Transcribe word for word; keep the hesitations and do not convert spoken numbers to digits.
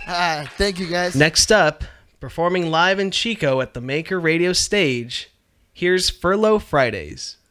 Ah, thank you, guys. Next up, performing live in Chico at the Maker Radio stage, here's Furlough Fridays.